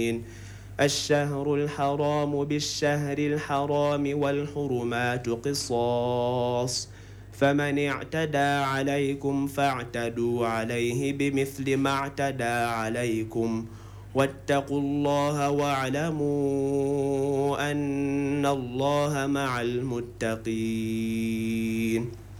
الشهر الحرام بالشهر الحرام والحرمات قصاص فمن اعتدى عليكم فاعتدوا عليه بمثل ما اعتدى عليكم واتقوا الله واعلموا أن الله مع المتقين.